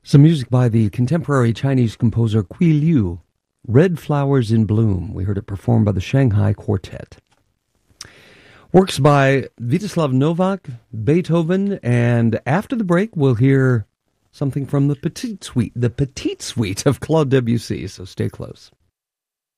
Some music by the contemporary Chinese composer Qui Liu, Red Flowers in Bloom. We heard it performed by the Shanghai Quartet. Works by Vítězslav Novak, Beethoven, and after the break we'll hear something from the Petite Suite of Claude Debussy, so stay close.